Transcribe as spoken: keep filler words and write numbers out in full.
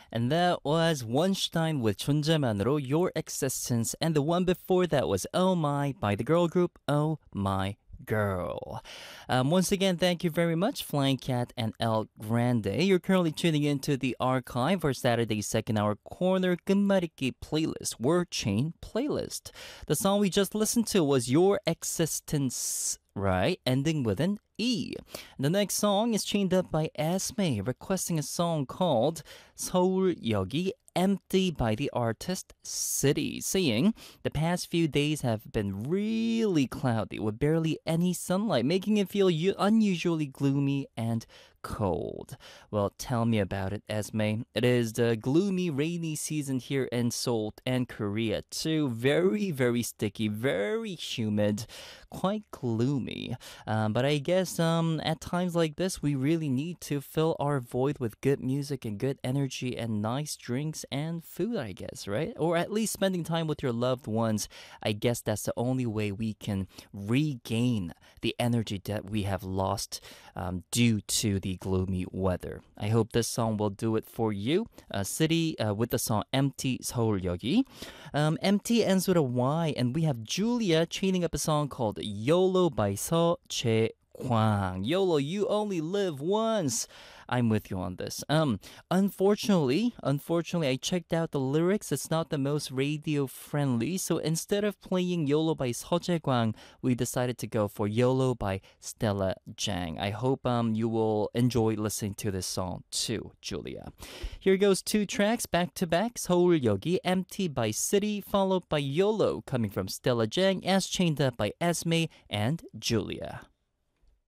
And that was Wonstein with 존재만으로 Your Existence. And the one before that was Oh My by the girl group Oh My Girl. Um, once again, thank you very much, Flying Cat and El Grande. You're currently tuning into the archive for Saturday's second hour corner 끝말잇기 playlist, word chain playlist. The song we just listened to was Your Existence, right? Ending with an E. The next song is chained up by Esme, requesting a song called 서울역이 Empty by the artist City, saying the past few days have been really cloudy with barely any sunlight, making it feel u- unusually gloomy and cold. Well, tell me about it, Esme. It is the gloomy, rainy season here in Seoul and Korea too. Very, very sticky, very humid, quite gloomy. Um, but I guess um, at times like this, we really need to fill our void with good music and good energy and nice drinks and food, I guess, right? Or at least spending time with your loved ones. I guess that's the only way we can regain the energy that we have lost um, due to the gloomy weather. I hope this song will do it for you. Uh, City uh, with the song Empty 서울역이. Um, Empty ends with a Y, and we have Julia chaining up a song called YOLO by Seo Jae-kwang. YOLO, you only live once. I'm with you on this. Um, unfortunately, unfortunately, I checked out the lyrics. It's not the most radio friendly. So instead of playing YOLO by Seo Jae-kwang, we decided to go for YOLO by Stella Jang. I hope um you will enjoy listening to this song too, Julia. Here goes two tracks back to back. 서울역이 Empty by City, followed by YOLO coming from Stella Jang, as chained up by Esme and Julia.